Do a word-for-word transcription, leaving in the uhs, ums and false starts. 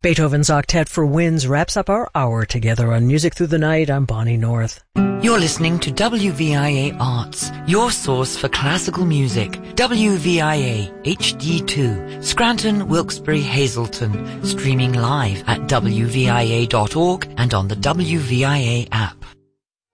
Beethoven's Octet for Winds wraps up our hour together on Music Through the Night. I'm Bonnie North. You're listening to W V I A Arts, your source for classical music. W V I A H D two, Scranton, Wilkes-Barre, Hazleton. Streaming live at W V I A dot org and on the W V I A app.